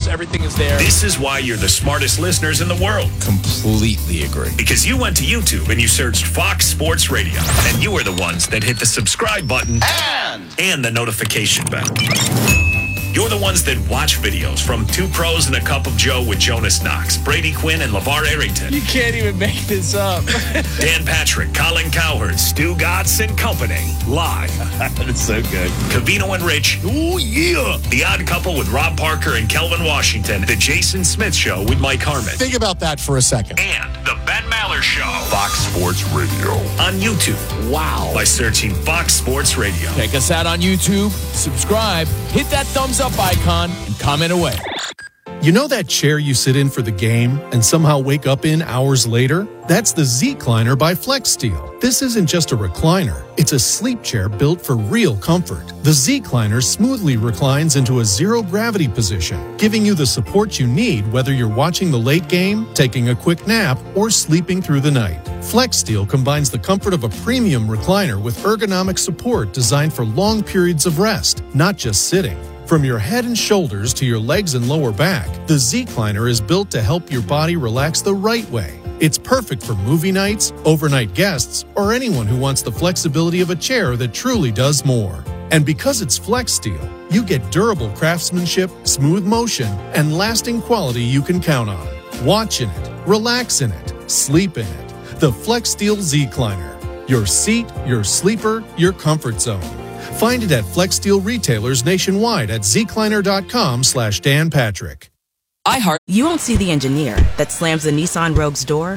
Everything is there. This is why you're the smartest listeners in the world. Completely agree. Because you went to YouTube and you searched Fox Sports Radio. And you are the ones that hit the subscribe button and the notification bell. You're the ones that watch videos from Two Pros and a Cup of Joe with Jonas Knox, Brady Quinn, and LeVar Arrington. You can't even make this up. Dan Patrick, Colin Cowherd, Stu Gatz and company. Live. That's so good. Covino and Rich. Oh, yeah. The Odd Couple with Rob Parker and Kelvin Washington. The Jason Smith Show with Mike Harmon. Think about that for a second. And the Ben Maller Show. Fox Sports Radio. On YouTube. Wow. By searching Fox Sports Radio. Check us out on YouTube. Subscribe. Hit that thumbs up icon and comment away. You know that chair you sit in for the game and somehow wake up in hours later? That's the Z-Cliner by FlexSteel. This isn't just a recliner. It's a sleep chair built for real comfort. The Z-Cliner smoothly reclines into a zero-gravity position, giving you the support you need whether you're watching the late game, taking a quick nap, or sleeping through the night. FlexSteel combines the comfort of a premium recliner with ergonomic support designed for long periods of rest, not just sitting. From your head and shoulders to your legs and lower back, the Z-Cliner is built to help your body relax the right way. It's perfect for movie nights, overnight guests, or anyone who wants the flexibility of a chair that truly does more. And because it's FlexSteel, you get durable craftsmanship, smooth motion, and lasting quality you can count on. Watch in it, relax in it, sleep in it. The FlexSteel Z-Cliner. Your seat, your sleeper, your comfort zone. Find it at FlexSteel retailers nationwide at zcliner.com/Dan Patrick. iHeart. You won't see the engineer that slams the Nissan Rogue's door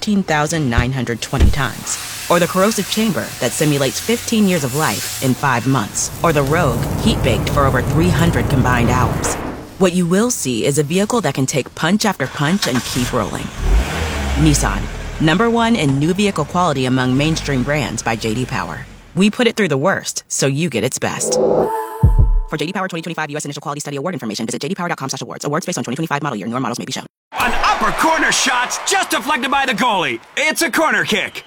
13,920 times. Or the corrosive chamber that simulates 15 years of life in 5 months. Or the Rogue heat-baked for over 300 combined hours. What you will see is a vehicle that can take punch after punch and keep rolling. Nissan. #1 in new vehicle quality among mainstream brands by J.D. Power. We put it through the worst, so you get its best. For J.D. Power 2025 U.S. Initial Quality Study Award information, visit jdpower.com/awards. Awards based on 2025 model year. Newer models may be shown. An upper corner shot's just deflected by the goalie. It's a corner kick.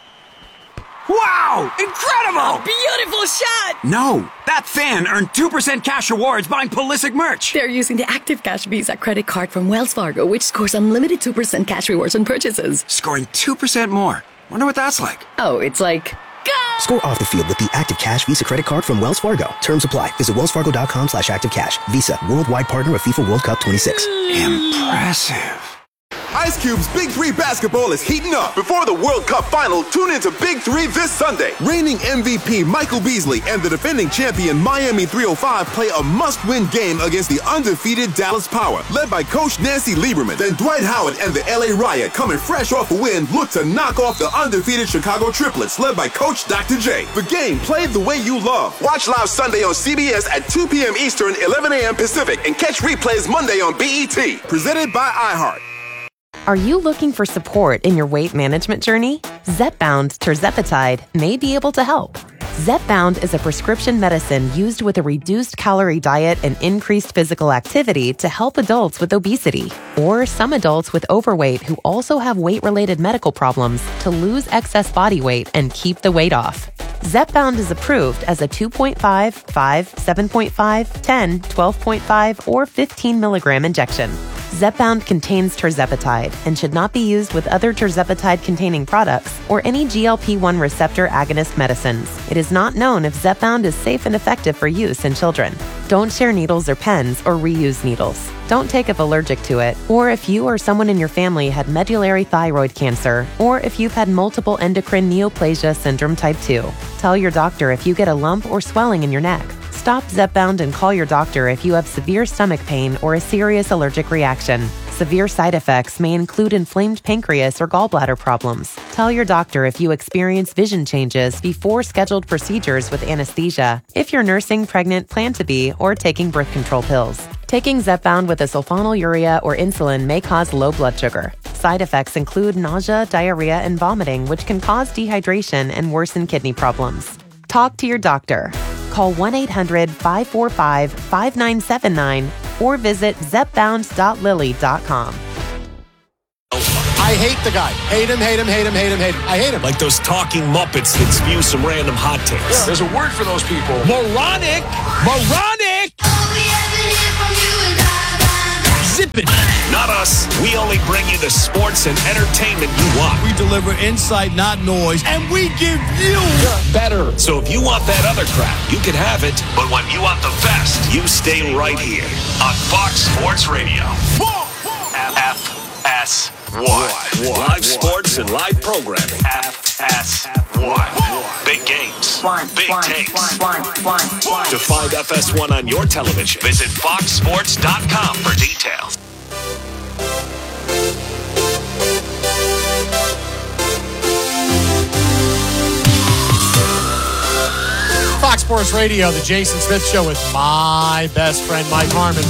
Wow! Incredible! Beautiful shot! No, that fan earned 2% cash rewards buying Pulisic merch. They're using the Active Cash Visa credit card from Wells Fargo, which scores unlimited 2% cash rewards on purchases. Scoring 2% more. Wonder what that's like. Oh, it's like... Score off the field with the Active Cash Visa credit card from Wells Fargo. Terms apply. Visit wellsfargo.com/activecash. Visa, worldwide partner of FIFA World Cup 26. Impressive. Ice Cube's Big 3 basketball is heating up. Before the World Cup final, tune into Big 3 this Sunday. Reigning MVP Michael Beasley and the defending champion Miami 305 play a must-win game against the undefeated Dallas Power, led by Coach Nancy Lieberman. Then Dwight Howard and the LA Riot, coming fresh off a win, look to knock off the undefeated Chicago Triplets, led by Coach Dr. J. The game played the way you love. Watch live Sunday on CBS at 2 p.m. Eastern, 11 a.m. Pacific, and catch replays Monday on BET. Presented by iHeart. Are you looking for support in your weight management journey? Zepbound tirzepatide may be able to help. Zepbound is a prescription medicine used with a reduced calorie diet and increased physical activity to help adults with obesity or some adults with overweight who also have weight-related medical problems to lose excess body weight and keep the weight off. Zepbound is approved as a 2.5, 5, 7.5, 10, 12.5, or 15 milligram injection. Zepbound contains tirzepatide and should not be used with other tirzepatide-containing products or any GLP-1 receptor agonist medicines. It is not known if Zepbound is safe and effective for use in children. Don't share needles or pens or reuse needles. Don't take if allergic to it, or if you or someone in your family had medullary thyroid cancer, or if you've had multiple endocrine neoplasia syndrome type 2. Tell your doctor if you get a lump or swelling in your neck. Stop Zepbound and call your doctor if you have severe stomach pain or a serious allergic reaction. Severe side effects may include inflamed pancreas or gallbladder problems. Tell your doctor if you experience vision changes before scheduled procedures with anesthesia, if you're nursing, pregnant, plan to be, or taking birth control pills. Taking Zepbound with a sulfonylurea or insulin may cause low blood sugar. Side effects include nausea, diarrhea, and vomiting, which can cause dehydration and worsen kidney problems. Talk to your doctor. Call 1-800-545-5979 or visit zepbound.lily.com. I hate the guy. Hate him, hate him, hate him, hate him, hate him. I hate him. Like those talking Muppets that spew some random hot takes. Yeah, there's a word for those people. Moronic! Moronic! Zip it. Not us. We only bring you the sports and entertainment you want. We deliver insight, not noise, and we give you better. So if you want that other crap, you can have it. But when you want the best, you stay right here on Fox Sports Radio. FS1. Live sports and live programming. FS1. Big games. Big takes. To find FS1 on your television, visit foxsports.com for details. Fox Sports Radio, the Jason Smith Show with my best friend, Mike Harmon.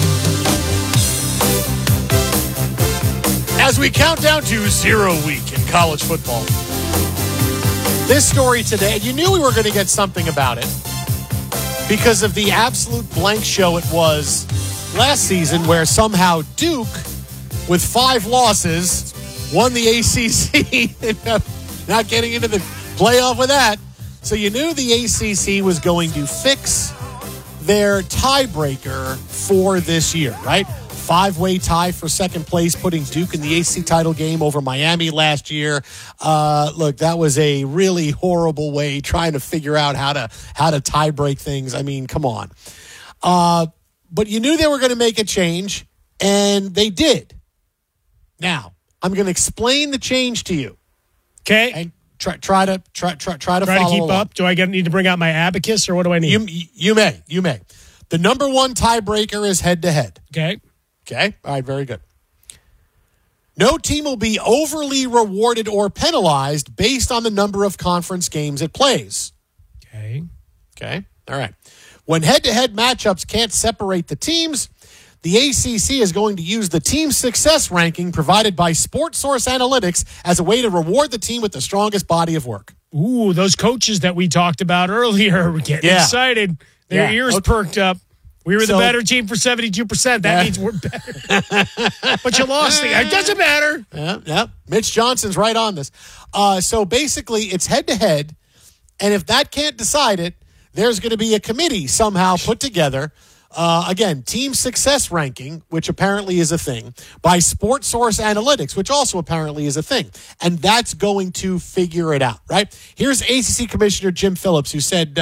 As we count down to 0 week in college football. This story today, you knew we were going to get something about it because of the absolute blank show it was last season where somehow Duke, with 5 losses, won the ACC and not getting into the playoff with that. So you knew the ACC was going to fix their tiebreaker for this year, right? 5-way tie for second place, putting Duke in the ACC title game over Miami last year. Look, that was a really horrible way trying to figure out how to tie break things. I mean, come on. But you knew they were going to make a change, and they did. Now, I'm going to explain the change to you. Okay. And try to follow keep along. up. Do I need to bring out my abacus, or what do I need? You may. The number one tiebreaker is head-to-head. Okay. All right, very good. No team will be overly rewarded or penalized based on the number of conference games it plays. Okay. All right. When head-to-head matchups can't separate the teams, the ACC is going to use the team success ranking provided by SportSource Analytics as a way to reward the team with the strongest body of work. Ooh, those coaches that we talked about earlier were getting excited. Their ears perked up. We were the better team for 72%. That means we're better. But you lost. It doesn't matter. Yeah. Mitch Johnson's right on this. So basically, it's head-to-head, and if that can't decide it, there's going to be a committee somehow put together. Again, team success ranking, which apparently is a thing, by SportSource Analytics, which also apparently is a thing. And that's going to figure it out, right? Here's ACC Commissioner Jim Phillips, who said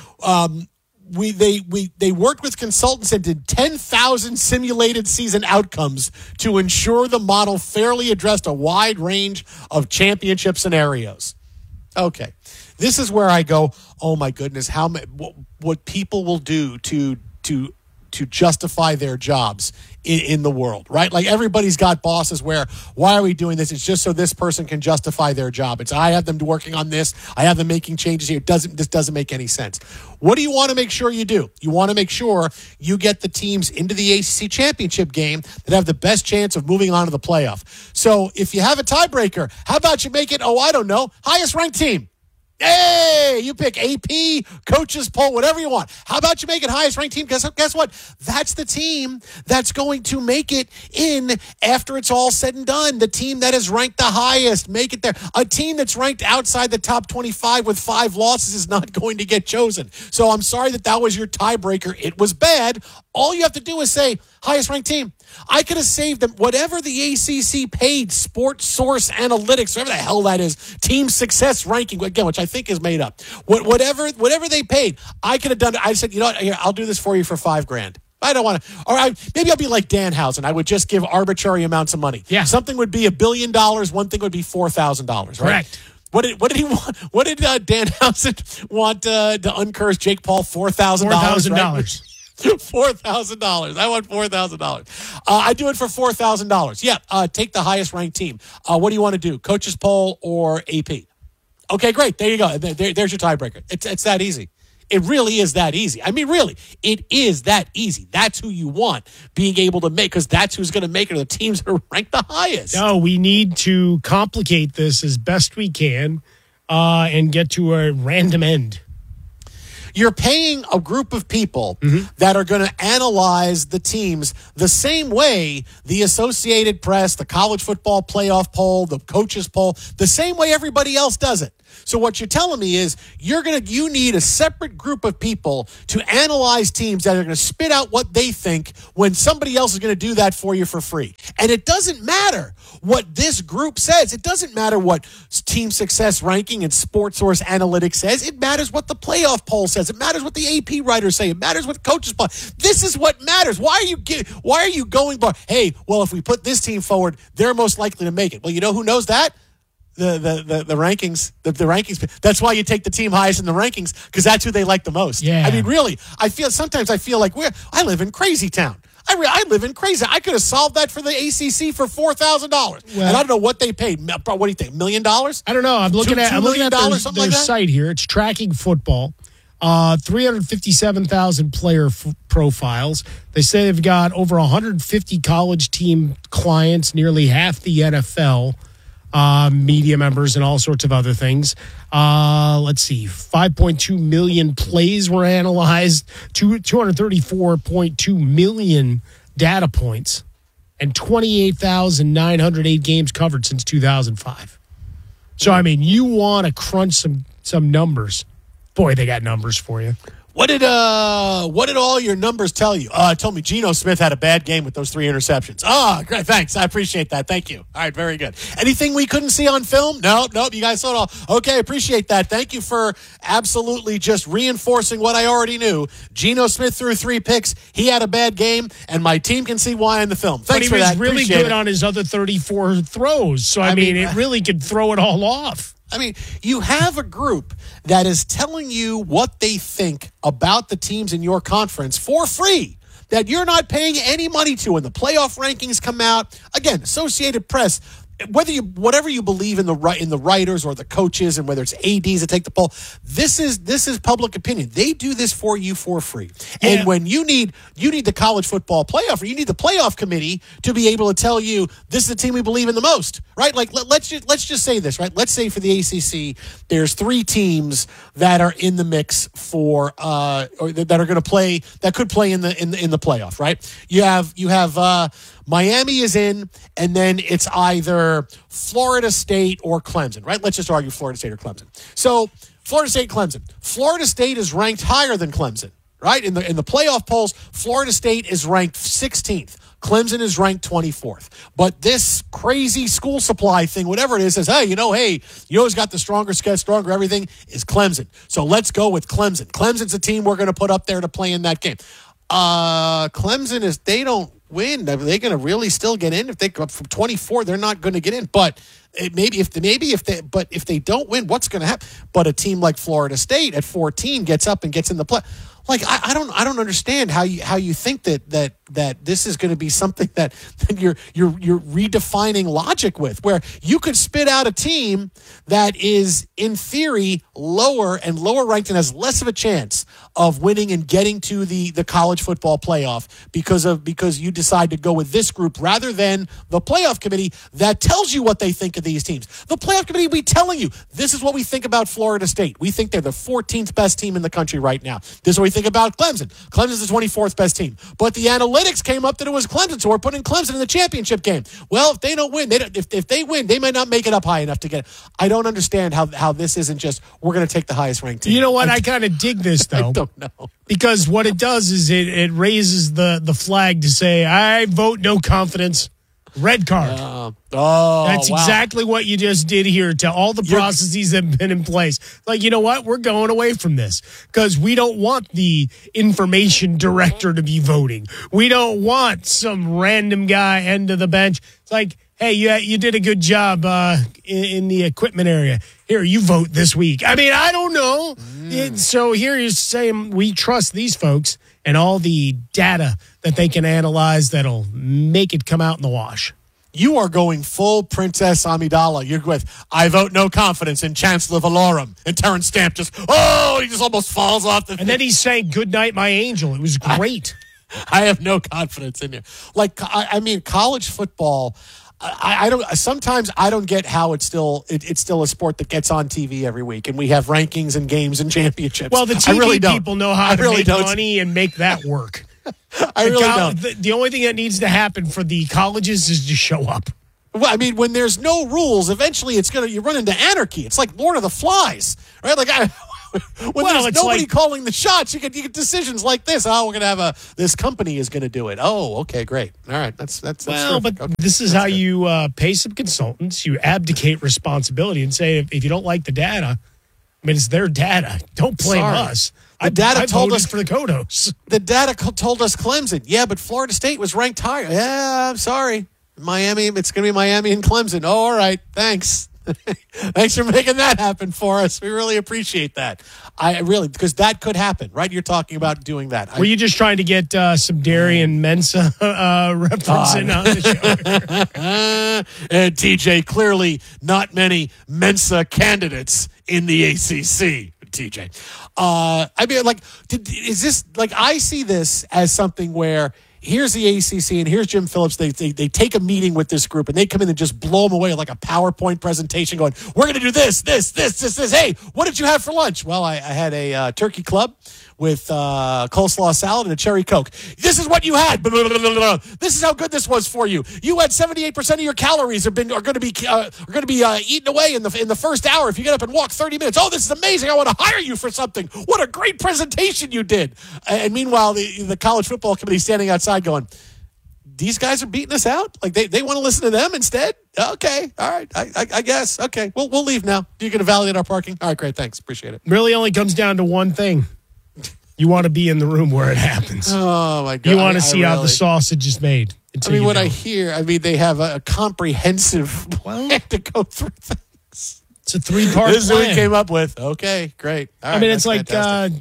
they worked with consultants and did 10,000 simulated season outcomes to ensure the model fairly addressed a wide range of championship scenarios. Okay. This is where I go, oh my goodness, what people will do to justify their jobs in the world, right? Like everybody's got bosses where, why are we doing this? It's just so this person can justify their job. It's I have them working on this. I have them making changes here. This doesn't make any sense. What do you want to make sure you do? You want to make sure you get the teams into the ACC championship game that have the best chance of moving on to the playoff. So if you have a tiebreaker, how about you make it, highest ranked team? Hey, you pick AP, coaches poll, whatever you want. How about you make it highest ranked team? Guess what? That's the team that's going to make it in after it's all said and done. The team that is ranked the highest, make it there. A team that's ranked outside the top 25 with 5 losses is not going to get chosen. So I'm sorry that was your tiebreaker. It was bad. All you have to do is say highest ranked team. I could have saved them whatever the ACC paid SportSource Analytics, whatever the hell that is, team success ranking, again, which I think is made up. Whatever they paid, I could have done it. I said, you know what, here, I'll do this for you for $5,000. I don't want to. Or maybe I'll be like Danhausen. I would just give arbitrary amounts of money. Yeah. Something would be $1 billion. One thing would be $4,000. Right? Correct. What did he want? What did Danhausen want to uncurse Jake Paul? $4,000. $4,000. $4,000. I want $4,000. I do it for $4,000. Yeah. Take the highest ranked team. What do you want to do? Coaches poll or AP? Okay, great. There you go. There's your tiebreaker. It's that easy. It really is that easy. I mean, really, it is that easy. That's who you want being able to make, because that's who's going to make it, are the teams that are ranked the highest. No, we need to complicate this as best we can and get to a random end. You're paying a group of people that are going to analyze the teams the same way the Associated Press, the college football playoff poll, the coaches poll, the same way everybody else does it. So what you're telling me is you need a separate group of people to analyze teams that are going to spit out what they think when somebody else is going to do that for you for free. And it doesn't matter what this group says. It doesn't matter what Team Success Ranking and SportSource Analytics says. It matters what the playoff poll says. It matters what the AP writers say. It matters what the coaches poll. This is what matters. Why are you going by, hey, well, if we put this team forward, they're most likely to make it. Well, you know who knows that? The rankings, the rankings. That's why you take the team highest in the rankings, because that's who they like the most. Yeah. I mean, really, sometimes I feel like I live in crazy town. I live in crazy. I could have solved that for the ACC for $4,000, and I don't know what they paid. What do you think? $1 million? I don't know. I'm looking at their site here. It's tracking football. 357,000 player profiles. They say they've got over 150 college team clients, nearly half the NFL. Media members and all sorts of other things. Let's see, 5.2 million plays were analyzed, 234.2 million data points, and 28,908 games covered since 2005. So, I mean, you want to crunch some numbers. Boy, they got numbers for you. What did all your numbers tell you? It told me Geno Smith had a bad game with those 3 interceptions. Great. Thanks. I appreciate that. Thank you. All right. Very good. Anything we couldn't see on film? Nope. You guys saw it all. Okay. Appreciate that. Thank you for absolutely just reinforcing what I already knew. Geno Smith threw 3 picks. He had a bad game, and my team can see why in the film. Thanks for that. But he was really good on his other 34 throws. So, I mean, it really could throw it all off. I mean, you have a group that is telling you what they think about the teams in your conference for free, that you're not paying any money to. When the playoff rankings come out, again, Associated Press, whatever you believe in the writers or the coaches, and whether it's ADs that take the poll, this is public opinion. They do this for you for free. Yeah. And when you need the college football playoff, or you need the playoff committee to be able to tell you this is the team we believe in the most, right? Like let's just say this, right? Let's say for the ACC, there's 3 teams that are in the mix for or that are going to play, that could play in the playoff, right? You have Miami is in, and then it's either Florida State or Clemson, right? Let's just argue Florida State or Clemson. So Florida State, Clemson. Florida State is ranked higher than Clemson, right? In the playoff polls, Florida State is ranked 16th. Clemson is ranked 24th. But this crazy school supply thing, whatever it is, says, hey, you always got the stronger sketch, stronger everything, is Clemson. So let's go with Clemson. Clemson's a team we're going to put up there to play in that game. Clemson they don't win. Are they going to really still get in? If they go up from 24, they're not going to get in. But if they don't win, what's going to happen? But a team like Florida State at 14 gets up and gets in the play. Like I don't understand how you think that this is going to be something that you're redefining logic with, where you could spit out a team that is in theory lower ranked and has less of a chance of winning and getting to the college football playoff because you decide to go with this group rather than the playoff committee that tells you what they think of these teams. The playoff committee will be telling you, this is what we think about Florida State. We think they're the 14th best team in the country right now. This is what we think about Clemson. Clemson's the 24th best team. But the analytics came up that it was Clemson, so we're putting Clemson in the championship game. Well, if they don't win, if they win, they might not make it up high enough to get it. I don't understand how this isn't just, we're going to take the highest ranked team. You know what? I kind of dig this, though. I don't know. Because what it does is it raises the flag to say, I vote no confidence. Red card. That's exactly what you just did here to all the processes that have been in place. Like, you know what? We're going away from this because we don't want the information director to be voting. We don't want some random guy end of the bench. It's like, hey, you did a good job in the equipment area. Here, you vote this week. I mean, I don't know. So here you're saying we trust these folks and all the data that they can analyze that'll make it come out in the wash. You are going full Princess Amidala. You're with, I vote no confidence in Chancellor Valorum. And Terrence Stamp he just almost falls off the thing. And then he's saying, good night, my angel. It was great. I have no confidence in you. Like, I mean, college football, I don't. Sometimes I don't get how it's still a sport that gets on TV every week, and we have rankings and games and championships. Well, the TV people know how to make money and make that work. I really don't. The only thing that needs to happen for the colleges is to show up. Well, I mean, when there's no rules, eventually you run into anarchy. It's like Lord of the Flies, right? Like there's nobody calling the shots, you get decisions like this. Oh, we're going to have this company is going to do it. Oh, okay, great. All right, that's well, terrific. But this is how you pay some consultants. You abdicate responsibility and say if you don't like the data, I mean, it's their data. Don't blame us. The data told us for the Kodos. The data told us Clemson. Yeah, but Florida State was ranked higher. Yeah, I'm sorry. Miami, it's going to be Miami and Clemson. Oh, all right. Thanks. Thanks for making that happen for us. We really appreciate that. Because that could happen, right? You're talking about doing that. Were you just trying to get some Darian Mensa reference in on the show? And TJ, clearly not many Mensa candidates in the ACC. TJ, I mean, is this like I see this as something where here's the ACC and here's Jim Phillips. They take a meeting with this group and they come in and just blow them away like a PowerPoint presentation going, we're going to do this. Hey, what did you have for lunch? Well, I had a turkey club with coleslaw salad and a cherry Coke. This is what you had. This is how good this was for you. You had 78% of your calories are going to be eaten away in the first hour if you get up and walk 30 minutes. Oh, this is amazing. I want to hire you for something. What a great presentation you did. And meanwhile, the college football committee standing outside going, these guys are beating us out? Like they want to listen to them instead? Okay. All right. I guess. Okay. We'll leave now. You're going to validate our parking? All right, great. Thanks. Appreciate it. Really only comes down to one thing. You want to be in the room where it happens. Oh, my God. You want to see how the sausage is made. I mean, I hear, they have a comprehensive plan to go through things. It's a 3-part This is what we came up with. Okay, great. All right, it's like,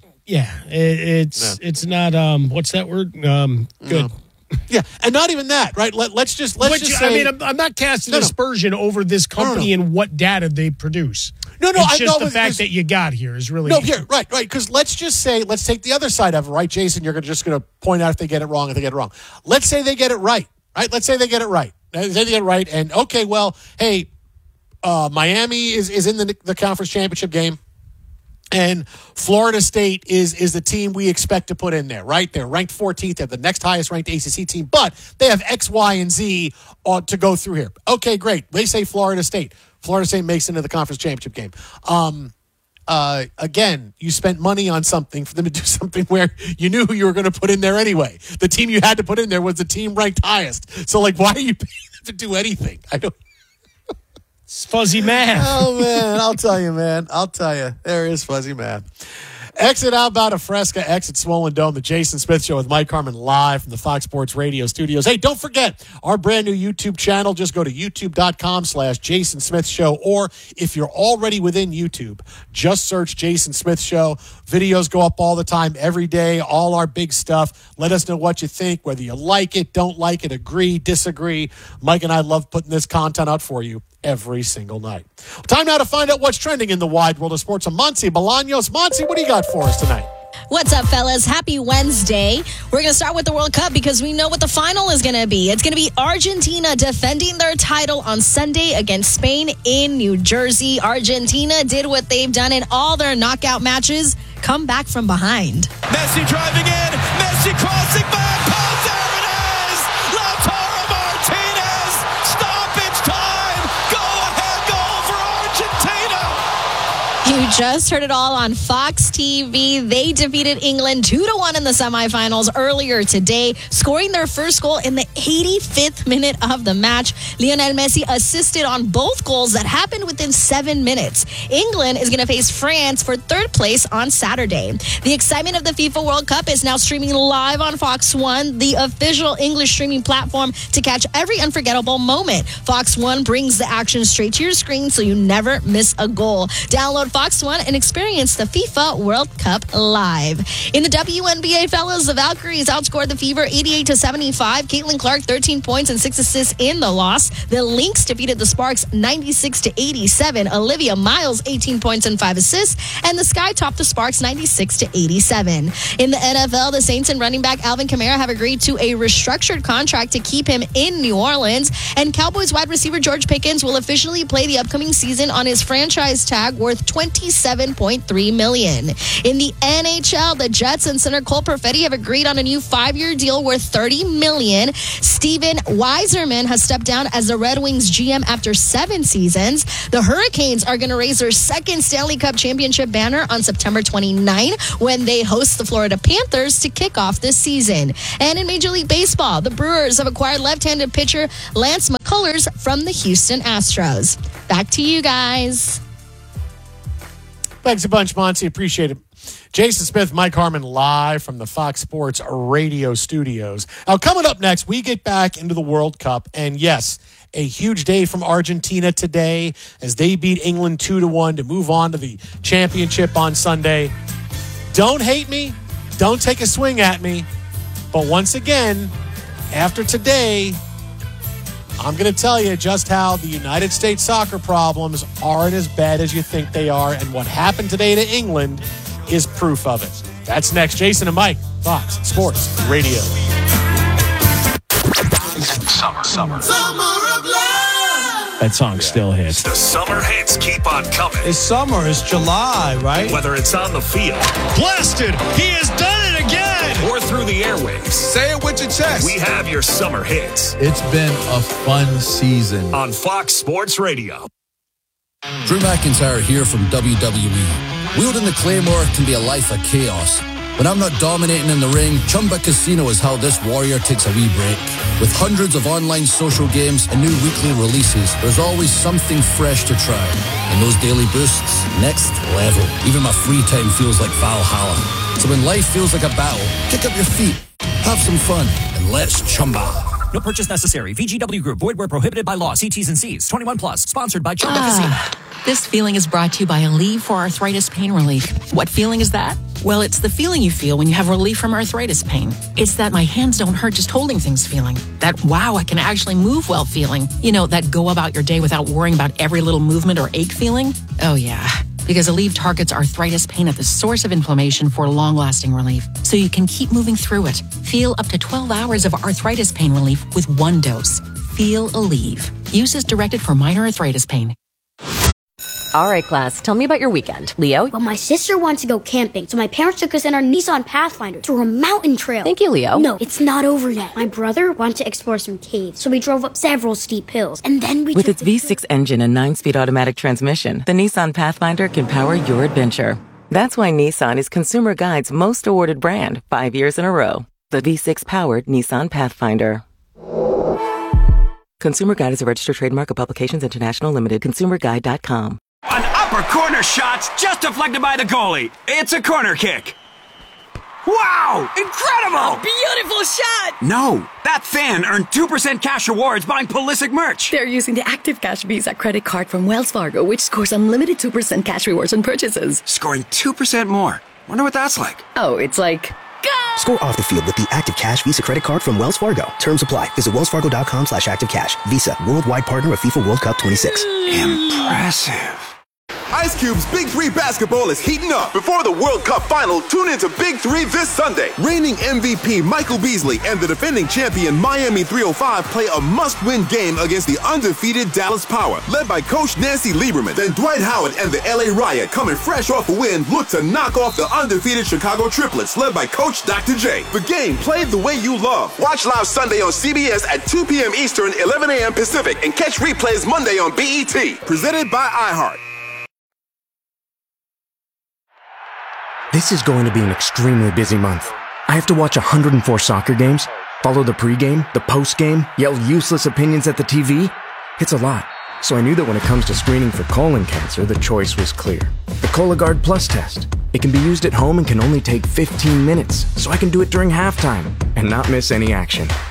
it's not, what's that word? Good. No. Yeah, and not even that, right? Let's just say. I'm not casting aspersion over this company and what data they produce. No, it's just the fact that you got here is really right. Because let's take the other side of it, right, Jason? You're just going to point out if they get it wrong, Let's say they get it right, right? Let's say they get it right. And okay, well, hey, Miami is in the conference championship game. And Florida State is the team we expect to put in there, right? They're ranked 14th. They're the next highest ranked ACC team, but they have X, Y, and Z to go through here. Okay, great. They say Florida State. Florida State makes it into the conference championship game. Again, you spent money on something for them to do something where you knew who you were going to put in there anyway. The team you had to put in there was the team ranked highest. So, why are you paying them to do anything? I don't. It's fuzzy math. Oh, man. I'll tell you, man. There is fuzzy math. Exit Outbound of Fresca, exit Swollen Dome, the Jason Smith Show with Mike Harmon live from the Fox Sports Radio studios. Hey, don't forget our brand new YouTube channel. Just go to youtube.com/Jason Smith Show. Or if you're already within YouTube, just search Jason Smith Show. Videos go up all the time, every day, all our big stuff. Let us know what you think, whether you like it, don't like it, agree, disagree. Mike and I love putting this content out for you every single night. Time now to find out what's trending in the wide world of sports. Monty Bolaños. Monty, what do you got for us tonight? What's up, fellas? Happy Wednesday. We're going to start with the World Cup because we know what the final is going to be. It's going to be Argentina defending their title on Sunday against Spain in New Jersey. Argentina did what they've done in all their knockout matches, come back from behind. Messi driving in. Messi crossing back. Pass, there it is. Lautaro Martinez. Stoppage time. Go-ahead goal for Argentina. You just heard it all on Fox TV. They defeated England 2-1 in the semifinals earlier today, scoring their first goal in the 85th minute of the match. Lionel Messi assisted on both goals that happened within 7 minutes. England is going to face France for third place on Saturday. The excitement of the FIFA World Cup is now streaming live on Fox One, the official English streaming platform to catch every unforgettable moment. Fox One brings the action straight to your screen so you never miss a goal. Download Fox Fox One and experience the FIFA World Cup live. In the WNBA, fellas, the Valkyries outscored the Fever 88-75. Caitlin Clark, 13 points and 6 assists in the loss. The Lynx defeated the Sparks 96-87. Olivia Miles, 18 points and 5 assists. And the Sky topped the Sparks 96-87. In the NFL, the Saints and running back Alvin Kamara have agreed to a restructured contract to keep him in New Orleans. And Cowboys wide receiver George Pickens will officially play the upcoming season on his franchise tag worth $27.3 million. In the NHL, the Jets and center Cole Perfetti have agreed on a new 5-year deal worth $30 million. Steven Yzerman has stepped down as the Red Wings GM after 7 seasons. The Hurricanes are going to raise their second Stanley Cup championship banner on September 29 when they host the Florida Panthers to kick off this season. And in Major League Baseball, the Brewers have acquired left-handed pitcher Lance McCullers from the Houston Astros. Back to you guys. Thanks a bunch, Monty. Appreciate it. Jason Smith, Mike Harmon, live from the Fox Sports radio studios. Now, coming up next, we get back into the World Cup. And yes, a huge day from Argentina today as they beat England 2-1 to move on to the championship on Sunday. Don't hate me. Don't take a swing at me. But once again, after today, I'm going to tell you just how the United States soccer problems aren't as bad as you think they are. And what happened today to England is proof of it. That's next. Jason and Mike, Fox Sports Radio. Summer of love. That song still hits. The summer hits keep on coming. It's summer. It's July, right? Whether it's on the field. Blasted! He has done it again! Or through the airwaves. Say it with your chest. We have your summer hits. It's been a fun season. On Fox Sports Radio. Drew McIntyre here from WWE. Wielding the Claymore can be a life of chaos. When I'm not dominating in the ring, Chumba Casino is how this warrior takes a wee break. With hundreds of online social games and new weekly releases, there's always something fresh to try. And those daily boosts, next level. Even my free time feels like Valhalla. So when life feels like a battle, kick up your feet, have some fun, and let's Chumba. No purchase necessary. VGW Group. Void where prohibited by law. See T's and C's. 21 plus. Sponsored by Chumba Casino. This feeling is brought to you by Aleve for Arthritis Pain Relief. What feeling is that? Well, it's the feeling you feel when you have relief from arthritis pain. It's that my hands don't hurt just holding things feeling. That, wow, I can actually move well feeling. You know, that go about your day without worrying about every little movement or ache feeling. Oh, yeah. Because Aleve targets arthritis pain at the source of inflammation for long-lasting relief, so you can keep moving through it. Feel up to 12 hours of arthritis pain relief with 1 dose. Feel Aleve. Use as directed for minor arthritis pain. All right, class, tell me about your weekend. Leo? Well, my sister wants to go camping, so my parents took us in our Nissan Pathfinder through a mountain trail. Thank you, Leo. No, it's not over yet. My brother wanted to explore some caves, so we drove up several steep hills, and then we With its V6 engine and 9-speed automatic transmission, the Nissan Pathfinder can power your adventure. That's why Nissan is Consumer Guide's most awarded brand 5 years in a row. The V6-powered Nissan Pathfinder. Consumer Guide is a registered trademark of Publications International Limited. ConsumerGuide.com. An upper corner shot's just deflected by the goalie. It's a corner kick. Wow! Incredible! Beautiful shot! No, that fan earned 2% cash rewards buying Pulisic merch. They're using the Active Cash Visa credit card from Wells Fargo, which scores unlimited 2% cash rewards on purchases. Scoring 2% more. Wonder what that's like. Oh, it's like... Score off the field with the Active Cash Visa credit card from Wells Fargo. Terms apply. Visit wellsfargo.com/activecash. Visa, worldwide partner of FIFA World Cup 26. Impressive. Ice Cube's Big 3 basketball is heating up. Before the World Cup final, tune into Big 3 this Sunday. Reigning MVP Michael Beasley and the defending champion Miami 305 play a must-win game against the undefeated Dallas Power. Led by Coach Nancy Lieberman, then Dwight Howard and the LA Riot, coming fresh off a win, look to knock off the undefeated Chicago Triplets, led by Coach Dr. J. The game played the way you love. Watch live Sunday on CBS at 2 p.m. Eastern, 11 a.m. Pacific, and catch replays Monday on BET. Presented by iHeart. This is going to be an extremely busy month. I have to watch 104 soccer games, follow the pregame, the postgame, yell useless opinions at the TV. It's a lot. So I knew that when it comes to screening for colon cancer, the choice was clear. The Cologuard Plus test. It can be used at home and can only take 15 minutes, so I can do it during halftime and not miss any action.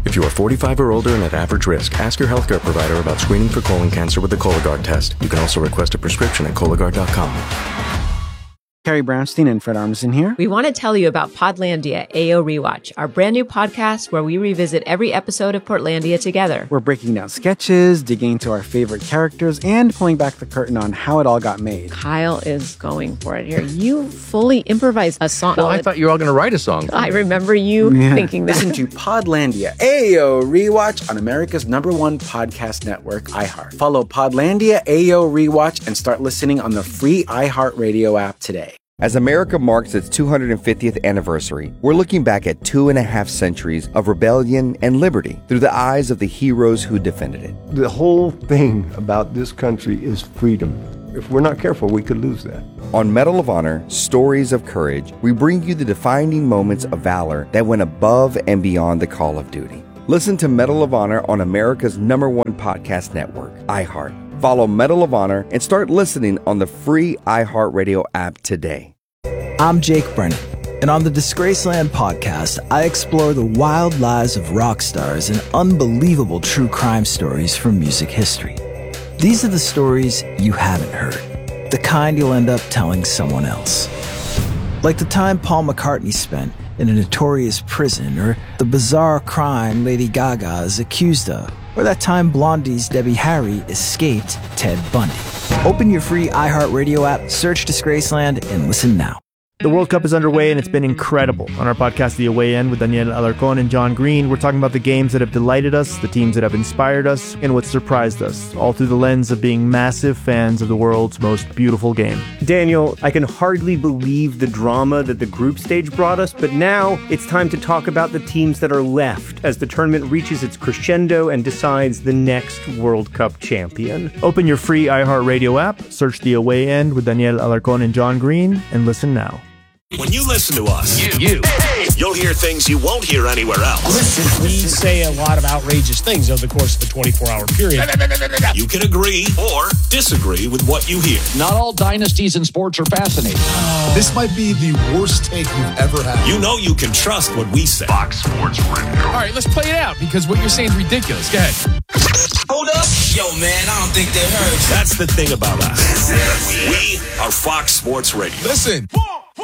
If you are 45 or older and at average risk, ask your healthcare provider about screening for colon cancer with the Cologuard test. You can also request a prescription at Cologuard.com. Carrie Brownstein and Fred Armisen here. We want to tell you about Podlandia AO Rewatch, our brand new podcast where we revisit every episode of Portlandia together. We're breaking down sketches, digging into our favorite characters, and pulling back the curtain on how it all got made. Kyle is going for it here. You fully improvised a song. Well, I thought you were all going to write a song. I remember you thinking that. Listen to Podlandia AO Rewatch on America's #1 podcast network, iHeart. Follow Podlandia AO Rewatch and start listening on the free iHeartRadio app today. As America marks its 250th anniversary, we're looking back at 2.5 centuries of rebellion and liberty through the eyes of the heroes who defended it. The whole thing about this country is freedom. If we're not careful, we could lose that. On Medal of Honor, Stories of Courage, we bring you the defining moments of valor that went above and beyond the call of duty. Listen to Medal of Honor on America's #1 podcast network, iHeart. Follow Medal of Honor and start listening on the free iHeartRadio app today. I'm Jake Brennan, and on the Disgraceland podcast, I explore the wild lives of rock stars and unbelievable true crime stories from music history. These are the stories you haven't heard, the kind you'll end up telling someone else. Like the time Paul McCartney spent in a notorious prison, or the bizarre crime Lady Gaga is accused of, or that time Blondie's Debbie Harry escaped Ted Bundy. Open your free iHeartRadio app, search Disgraceland, and listen now. The World Cup is underway and it's been incredible. On our podcast, The Away End, with Daniel Alarcón and John Green, we're talking about the games that have delighted us, the teams that have inspired us, and what surprised us, all through the lens of being massive fans of the world's most beautiful game. Daniel, I can hardly believe the drama that the group stage brought us, but now it's time to talk about the teams that are left as the tournament reaches its crescendo and decides the next World Cup champion. Open your free iHeartRadio app, search The Away End with Daniel Alarcón and John Green, and listen now. When you listen to us, you'll hear things you won't hear anywhere else. We say a lot of outrageous things over the course of the 24-hour period. You can agree or disagree with what you hear. Not all dynasties in sports are fascinating. This might be the worst take you've ever had. You know you can trust what we say. Fox Sports Radio. All right, let's play it out because what you're saying is ridiculous. Go ahead. Hold up. Yo, man, I don't think they heard. That's the thing about us. We are Fox Sports Radio. Listen.